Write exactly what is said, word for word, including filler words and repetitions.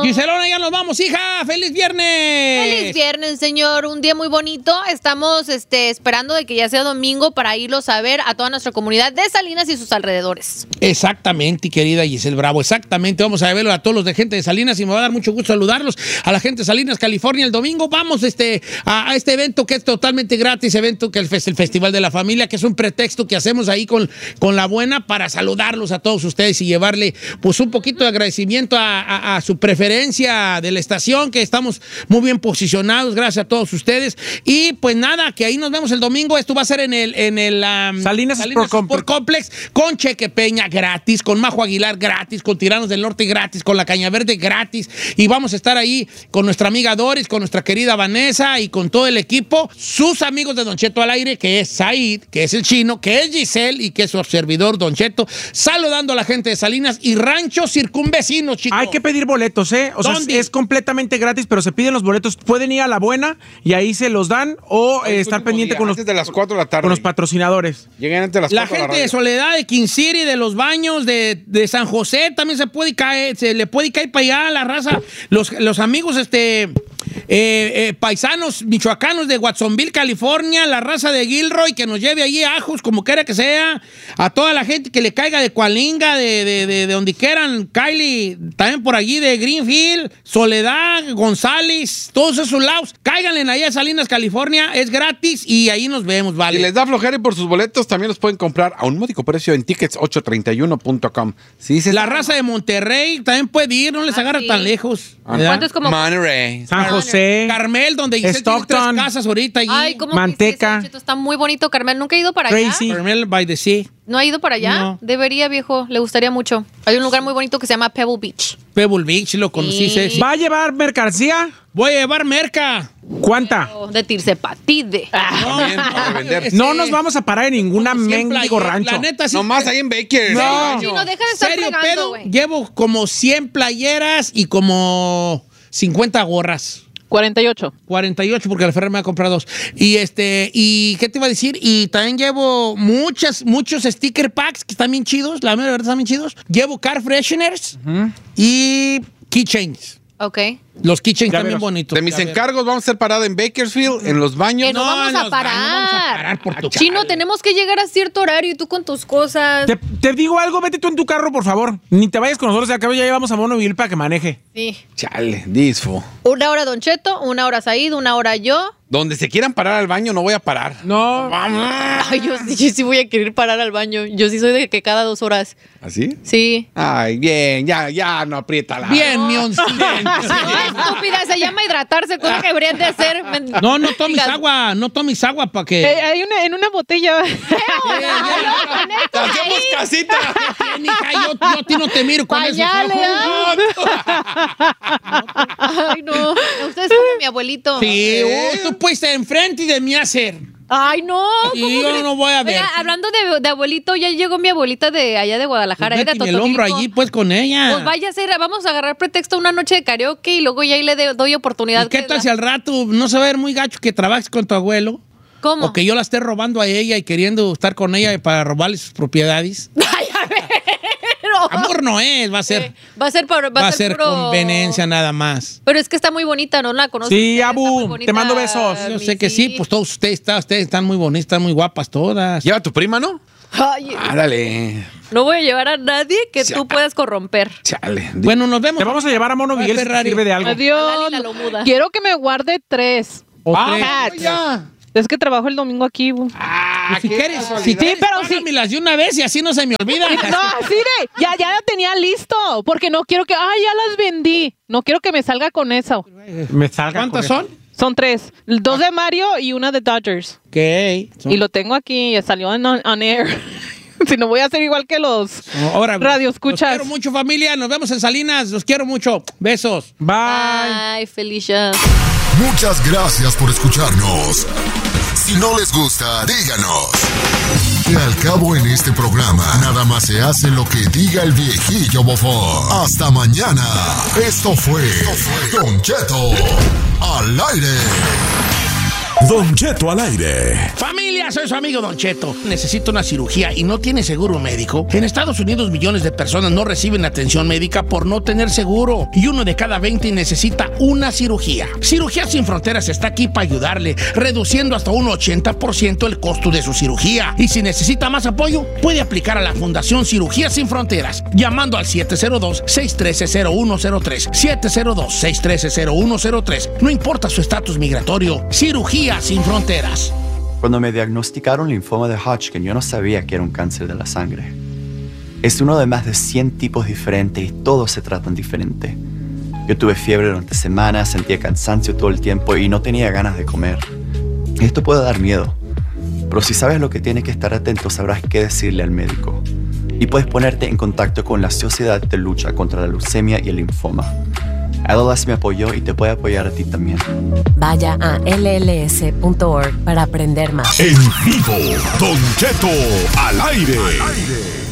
Giselona, ya nos vamos, hija. ¡Feliz viernes! ¡Feliz viernes, señor! Un día muy bonito. Estamos este, esperando de que ya sea domingo para irlos a ver a toda nuestra comunidad de Salinas y sus alrededores. Exactamente, querida Giselle Bravo. Exactamente. Vamos a verlo a todos los de gente de Salinas y me va a dar mucho gusto saludarlos. A la gente de Salinas, California, el domingo vamos este, a, a este evento que es totalmente gratis, evento que es el Festival de la Familia, que es un pretexto que hacemos ahí con, con la buena para saludarlos a todos ustedes y llevarle pues un poquito de agradecimiento a, a, a su preferencia de la estación, que estamos muy bien posicionados, gracias a todos ustedes. Y pues nada, que ahí nos vemos el domingo. Esto va a ser en el, en el um, Salinas, Salinas Sport Sport Complex, con Cheque Peña gratis, con Majo Aguilar gratis, con Tiranos del Norte gratis, con La Caña Verde gratis. Y vamos a estar ahí con nuestra amiga Doris, con nuestra querida Vanessa y con todo el equipo, sus amigos de Don Cheto al aire, que es Said, que es el chino, que es Giselle y que es su servidor Don Cheto, saludando a la gente de Salinas y ranchos circunvecinos, chicos. Hay que pedir boletos, ¿eh? O sea, es, es completamente gratis, pero se piden los boletos. Pueden ir a La Buena y ahí se los dan o eh, estar pendiente con los, de las cuatro de la tarde. con los patrocinadores. Lleguen antes de las La cuatro gente a la de Soledad, de King City, de Los Baños, de, de San José, también se puede caer, se le puede caer para allá la raza. Los, los amigos, este, eh, eh, paisanos michoacanos de Watsonville, California, la raza de Gilroy, que nos lleve allí ajos, como quiera que sea. A toda la gente que le caiga de Coalinga, de, de, de, de donde quieran, Kylie, también por allí de Greenfield, Soledad, González, todos esos lados. Cáiganle ahí a Salinas, California, es gratis y ahí nos vemos, ¿vale? Si les da flojera y por sus boletos, también los pueden comprar a un módico precio en tickets ocho treinta y uno punto com. Si la raza de Monterrey también puede ir, no les ah, agarra sí. tan lejos. ¿Cuánto es como? Monterey. San José. Carmel, donde Giselle tiene tres Stockton. casas ahorita allí. Ay, ¿cómo Manteca. que sí, está muy bonito, Carmel. Nunca he ido para Tracy. allá. Carmel by the Sea. ¿No ha ido para allá? No. Debería, viejo. Le gustaría mucho. Hay un lugar muy bonito que se llama Pebble Beach. Pebble Beach, lo conocí. Sí. Sí. ¿Va a llevar mercancía? Voy a llevar merca. ¿Cuánta? De Tirsepatide. También para vender. No nos vamos a parar en ninguna mendigo rancho. La neta, sí. Nomás ahí en Baker. No. Chino, deja de estar serio, fregando, pedo, güey. llevo como cien playeras y como cincuenta gorras. cuarenta y ocho. cuarenta y ocho porque la Ferrer me ha comprado dos. Y este, y ¿qué te iba a decir? Y también llevo muchas, muchos sticker packs que están bien chidos, la verdad están bien chidos. Llevo car fresheners uh-huh. y keychains. Ok. Los keychains Ya también veo. bonitos. De mis Ya encargos vamos a hacer parada en Bakersfield, en los baños. Que no, vamos, en a los baños parar. vamos a parar por tu Chino, chale. tenemos que llegar a cierto horario y tú con tus cosas. Te, te digo algo, vete tú en tu carro, por favor. Ni te vayas con nosotros, acá ya llevamos a Monoville para que maneje. Sí. Chale, disfo. Una hora Don Cheto, una hora Said, una hora yo. Donde se quieran parar al baño, no voy a parar. No. Vamos. Ay, yo, sí- yo sí voy a querer parar al baño. Yo sí soy de que cada dos horas. ¿Así? Sí. Ay, bien, ya, ya, no aprieta la. Bien, mi oncito. No, estúpida, se llama hidratarse, cosa que deberían de hacer. No, no tomes agua, no tomes agua para que... Eh, hay una en una botella. ¡Te hacemos casita! Bien, hija, yo, yo a ti no te miro con Pañales, eso. Ay, no. Ustedes como mi abuelito. Sí, uh, tú puedes estar enfrente de mí hacer. Ay, no. Y ¿cómo yo crees? no voy a ver. Oiga, hablando de, de abuelito, ya llegó mi abuelita de allá de Guadalajara. Pues eh, de vete en el hombro Totonilco. allí, pues, con ella. Pues vaya a ser, vamos a agarrar pretexto una noche de karaoke y luego ya ahí le de- doy oportunidad. ¿Y qué que tal la- si al rato no se va a ver muy gacho que trabajes con tu abuelo? ¿Cómo? O que yo la esté robando a ella y queriendo estar con ella para robarle sus propiedades. Ay, a ver. No. Amor no es, va a ser, Eh, va a ser, por, va va a a ser, ser puro- conveniencia nada más. Pero es que está muy bonita, ¿no? La conozco. Sí, Está Abu, muy te bonita, mando besos. Yo mi sé que sí, pues todos ustedes, están- ustedes están muy bonitas, están muy guapas todas. Lleva a tu prima, ¿no? Ay, Árale. no voy a llevar a nadie que Ya. tú puedas corromper. Chale. Bueno, nos vemos. Te vamos a llevar a Mono Ay, Miguel si te Ferrari. sirve de algo. Adiós. Lali la lomuda. Quiero que me guarde tres. O Ah, tres. Cats. Ya. Es que trabajo el domingo aquí. bu. Ah, Si qué quieres, casualidad. si quieres, pero sí. págamelas de una vez y así no se me olvida. No, sí, de, ya, ya la tenía listo. Porque no quiero que. Ay, ya las vendí. No quiero que me salga con eso. Me salga ¿Cuántas con son? eso. Son tres. Dos de Mario y una de Dodgers. Ok. Son- Y lo tengo aquí. Ya salió en on, on air. Si no voy a hacer igual que los Ahora, radio Los escuchas. quiero mucho, familia. Nos vemos en Salinas. Los quiero mucho. Besos. Bye. Ay, Felicia. Muchas gracias por escucharnos. Si no les gusta, díganos. Que al cabo en este programa, nada más se hace lo que diga el viejillo bofón. Hasta mañana. Esto fue Don Cheto al aire. Don Cheto al aire. ¡Familia! familia, soy su amigo Don Cheto. Necesito una cirugía y no tiene seguro médico. En Estados Unidos millones de personas no reciben atención médica por no tener seguro y uno de cada veinte necesita una cirugía. Cirugías Sin Fronteras está aquí para ayudarle, reduciendo hasta un ochenta por ciento el costo de su cirugía. Y si necesita más apoyo, puede aplicar a la Fundación Cirugías Sin Fronteras llamando al siete cero dos, seis uno tres, cero uno cero tres, siete cero dos, seis uno tres, cero uno cero tres. No importa su estatus migratorio, Cirugías Sin Fronteras. Cuando me diagnosticaron linfoma de Hodgkin, yo no sabía que era un cáncer de la sangre. Es uno de más de cien tipos diferentes y todos se tratan diferente. Yo tuve fiebre durante semanas, sentía cansancio todo el tiempo y no tenía ganas de comer. Esto puede dar miedo, pero si sabes lo que tienes que estar atento, sabrás qué decirle al médico. Y puedes ponerte en contacto con la Sociedad de Lucha contra la Leucemia y el Linfoma. L L S me apoyó y te puede apoyar a ti también. Vaya a L L S punto org para aprender más. En vivo, Don Cheto al aire. Al aire.